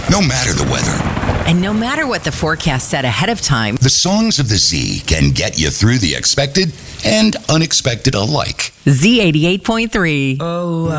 No matter the weather, And no matter what the forecast said ahead of time, the songs of the Z can get you through the expected and unexpected alike. Z88.3.